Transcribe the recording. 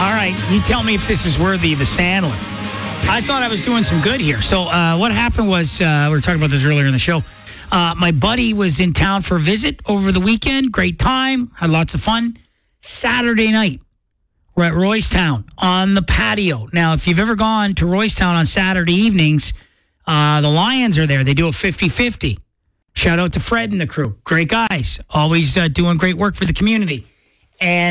All right, you tell me if this is worthy of a Sandler. I thought I was doing some good here. So what happened was, we were talking about this earlier in the show. My buddy was in town for a visit over the weekend. Great time. Had lots of fun. Saturday night, we're at Royce Town on the patio. Now, if you've ever gone to Royce Town on Saturday evenings, the Lions are there. They do a 50-50. Shout out to Fred and the crew. Great guys. Always doing great work for the community. And